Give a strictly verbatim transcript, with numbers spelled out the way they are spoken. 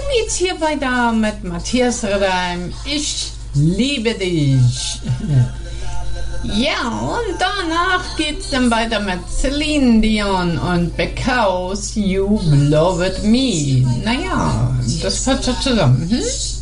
geht's hier weiter mit Matthias Redheim. Ich liebe dich. Ja, und danach geht's dann weiter mit Celine Dion und Because You Loved Me. Naja, das passt doch zusammen. Hm?